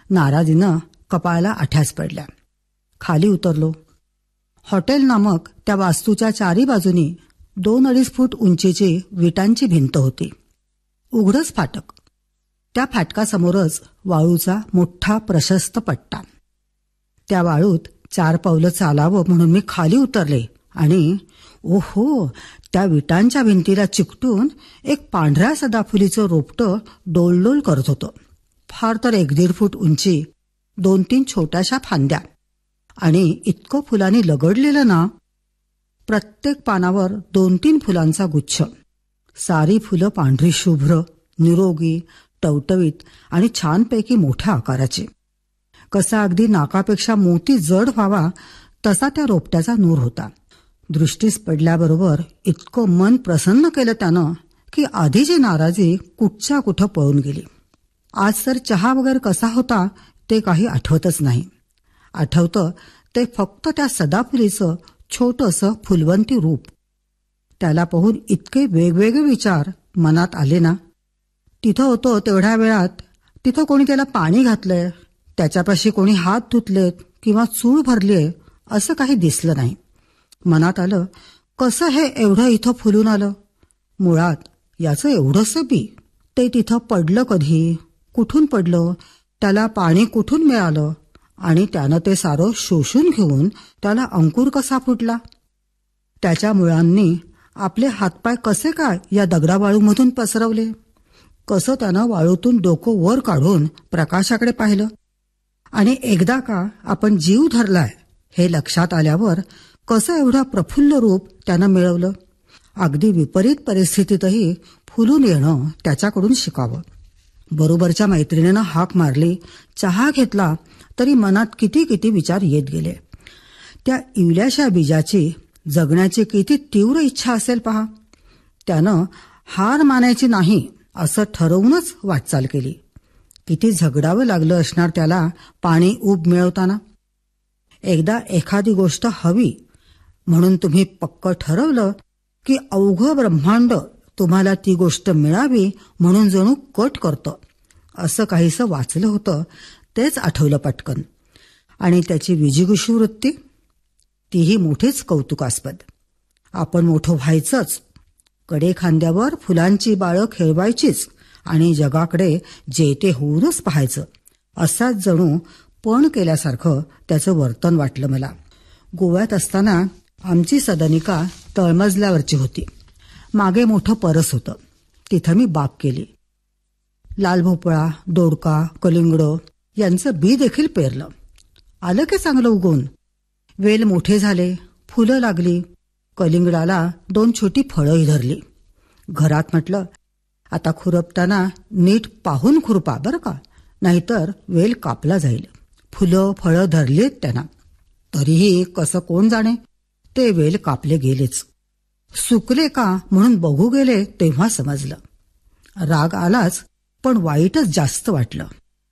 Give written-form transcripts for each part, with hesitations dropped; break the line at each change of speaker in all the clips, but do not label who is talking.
नाराजीनं कपाळाला आठ्यास पडल्या. खाली उतरलो. हॉटेल नामक त्या वास्तूच्या चारी बाजूनी 2-2.5 फूट उंचीची विटांची भिंत होती. उघडच फाटक. त्या फाटकासमोरच वाळूचा मोठा प्रशस्त पट्टा. त्या वाळूत 4 पावलं चालावं म्हणून मी खाली उतरले आणि ओहो, त्या विटांच्या भिंतीला चिकटून एक पांढऱ्या सदाफुलीचं रोपटं डोलडोल करत होतं. फार तर 1-1.5 फूट उंची, 2-3 छोट्याशा फांद्या आणि इतकं फुलांनी लगडलेलं ना. प्रत्येक पानावर 2-3 फुलांचा गुच्छ. सारी फुलं पांढरी शुभ्र, निरोगी, टवटवीत आणि छानपैकी मोठ्या आकाराची. कसा अगदी नाकापेक्षा मोती जड व्हावा तसा त्या रोपट्याचा नूर होता. दृष्टीस पडल्याबरोबर इतकं मन प्रसन्न केलं त्यानं की आधीची नाराजी कुठच्या कुठं पळून गेली. आज तर चहा वगैरे कसा होता ते काही आठवतच नाही. आठवतं ते फक्त त्या सदाफुलीचं छोटंसं फुलवंती रूप. त्याला पाहून इतके वेगवेगळे विचार मनात आले ना. तिथं होतो तेवढ्या वेळात तिथं कोणी त्याला पाणी घातलंय, त्याच्यापाशी कोणी हात धुतलेत किंवा चूळ भरलीय असं काही दिसलं नाही. मनात आलं, कसं हे एवढं इथं फुलून आलं. मुळात याचं एवढंसं बी ते तिथं पडलं कधी, कुठून पडलं, त्याला पाणी कुठून मिळालं आणि त्यानं ते सारं शोषून घेऊन त्याला अंकुर कसा फुटला. त्याच्या मुळांनी आपले हातपाय कसे काय या दगडावाळूमधून पसरवले. कसं त्यानं वाळूतून डोकं वर काढून प्रकाशाकडे पाहिलं आणि एकदा का आपण जीव धरलाय हे लक्षात आल्यावर कसं एवढं प्रफुल्ल रूप त्यानं मिळवलं. अगदी विपरीत परिस्थितीतही फुलून येणं त्याच्याकडून शिकावं. बरोबरच्या मैत्रिणीनं हाक मारली, चहा घेतला तरी मनात किती किती विचार येत गेले. त्या इवल्याशा बीजाची जगण्याची किती तीव्र इच्छा असेल पहा. त्यानं हार मानायची नाही असं ठरवूनच वाटचाल केली. किती झगडावं लागलं असणार त्याला पाणी ऊब मिळवताना. एकदा एखादी गोष्ट हवी म्हणून तुम्ही पक्क ठरवलं की अवघं ब्रह्मांड तुम्हाला ती गोष्ट मिळावी म्हणून जणू कट करतं. असं काहीसं वाचलं होतं, तेच आठवलं पटकन. आणि त्याची विजिगुषी वृत्ती, तीही मोठीच कौतुकास्पद. आपण मोठं व्हायचंच, कडे खांद्यावर फुलांची बाळं खेळवायचीच आणि जगाकडे जे ते होऊनच पाहायचं, असाच जणू पण केल्यासारखं त्याचं वर्तन वाटलं मला. गोव्यात असताना आमची सदनिका तळमजल्यावरची होती. मागे मोठं परस होतं. तिथं मी बाग केली. लाल भोपळा, दोडका, कलिंगड यांचं बी देखील पेरलं. आलं की चांगलं उगवून. वेल मोठे झाले, फुलं लागली. कलिंगडाला 2 छोटी फळंही धरली. घरात म्हटलं, आता खुरपताना नीट पाहून खुरपा बरं का, नाहीतर वेल कापला जाईल. फुलं फळं धरलीत त्यांना. तरीही कसं कोण जाणे, ते वेल कापले गेलेच. सुकले का म्हणून बघू गेले तेव्हा समजलं. राग आलाच, पण वाईटच जास्त वाटलं.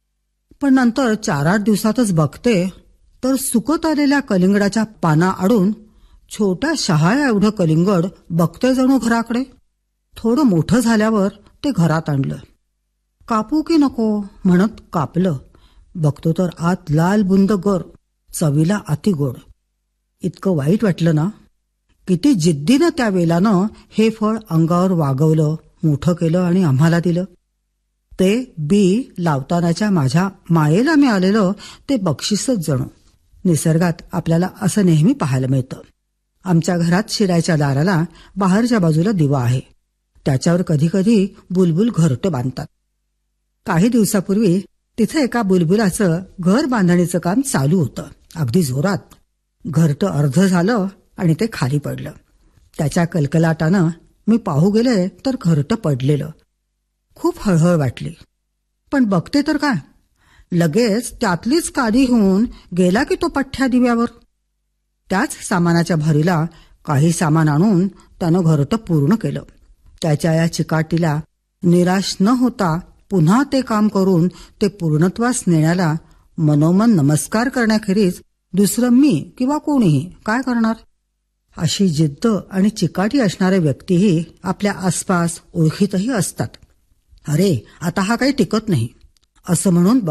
पण नंतर 4-8 दिवसातच बघते तर सुकत आलेल्या कलिंगडाच्या पाना आडून छोट्या शहाळ्या एवढं कलिंगड बघते जणू घराकडे. थोडं मोठं झाल्यावर ते घरात आणलं. कापू की नको म्हणत कापलं. बघतो तर आत लाल बुंद गर, चवीला अति गोड. इतकं वाईट वाटलं ना. किती जिद्दीनं त्या वेलानं हे फळ अंगावर वागवलं, मोठं केलं आणि आम्हाला दिलं. ते बी लावतानाच्या माझ्या मायेला मिळालेलं ते बक्षीसच जणू. निसर्गात आपल्याला असं नेहमी पाहायला मिळतं. आमच्या घरात शिरायच्या दाराला बाहेरच्या बाजूला दिवा आहे. त्याच्यावर कधी कधी बुलबुल घरटं बांधतात. काही दिवसापूर्वी तिथे एका बुलबुलाचं घर बांधणीचं काम चालू होतं, अगदी जोरात. घरटं अर्ध झालं आणि ते खाली पडलं. त्याच्या कलकलाटानं मी पाहू गेले तर घरटं पडलेलं. खूप हळहळ वाटली. पण बघते तर काय, लगेच त्यातलीच काडी होऊन गेला की तो पठ्ठ्या दिव्यावर. त्याच सामानाच्या भरीला काही सामान आणून त्यानं घरटं पूर्ण केलं. त्याच्या या चिकाटीला निराश न होता पुन्हा ते काम करून ते पूर्णत्वास नेण्याला मनोमन नमस्कार करण्याखेरीज दुसरं मी किंवा कोणीही काय करणार. अशी जिद्द आणि चिकाटी असणाऱ्या व्यक्तीही आपल्या आसपास ओळखीतही असतात. अरे आता हा काही टिकत नाही असं म्हणून